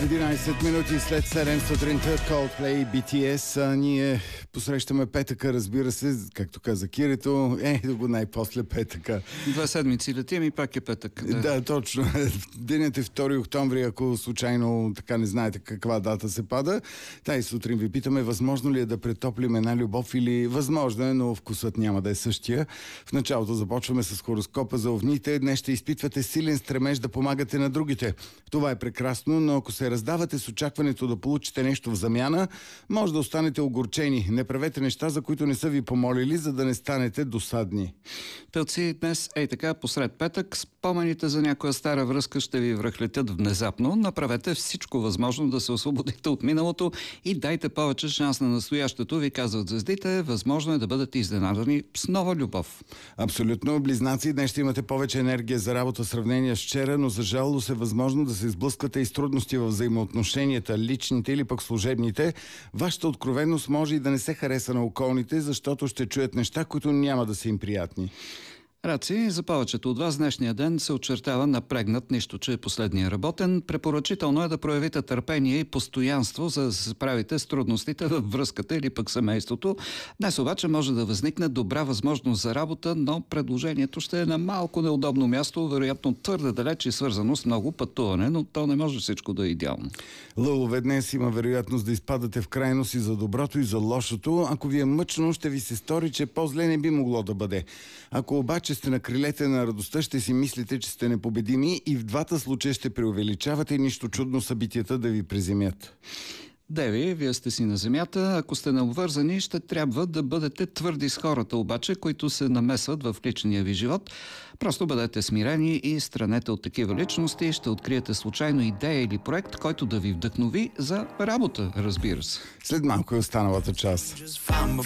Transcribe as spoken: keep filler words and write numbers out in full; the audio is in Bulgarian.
единайсет минути след седем сутринта Coldplay, Би Ти Ес. А, ние посрещаме петъка, разбира се, както каза Кирито. Е, да го най-после петъка. Две седмици летим и пак е петък. Да, да точно. Денят е втори октомври, ако случайно така не знаете каква дата се пада. Тай сутрин ви питаме, възможно ли е да претоплим една любов или възможно е, но вкусът няма да е същия. В началото започваме с хороскопа за овните. Днес ще изпитвате силен стремеж да помагате на другите. Това е прекрасно, но ако се раздавате с очакването да получите нещо в замяна, може да останете огорчени. Не правете неща, за които не са ви помолили, за да не станете досадни. Пелци, днес ей така, посред петък, спомените за някоя стара връзка ще ви връхлетят внезапно. Направете всичко възможно да се освободите от миналото и дайте повече шанс на настоящето. Ви казват звездите, възможно е да бъдете изненадани с нова любов. Абсолютно. Близнаци, днес ще имате повече енергия за работа в сравнение с вчера, но за жалост е възможно да се сблъскате и с трудности в взаимоотношенията, личните или пък служебните. Вашата откровеност може и да не се хареса на околните, защото ще чуят неща, които няма да са им приятни. Раци, за повечето от вас днешния ден се очертава напрегнат, нищо, че е последния работен. Препоръчително е да проявите търпение и постоянство, за да се справите с трудностите във връзката или пък семейството. Днес обаче може да възникне добра възможност за работа, но предложението ще е на малко неудобно място, вероятно твърде далеч и свързано с много пътуване, но то не може всичко да е идеално. Лъвове, днес има вероятност да изпадате в крайност и за доброто, и за лошото. Ако ви е мъчно, ще ви се стори, че по-зле не би могло да бъде. Ако обаче сте на крилете на радостта, ще си мислите, че сте непобедими и в двата случая ще преувеличавате и нищо чудно събитията да ви приземят. Деви, вие сте си на земята. Ако сте необвързани, ще трябва да бъдете твърди с хората, обаче, които се намесват в личния ви живот. Просто бъдете смирени и странете от такива личности. Ще откриете случайно идея или проект, който да ви вдъхнови за работа, разбира се. След малко е останалата част.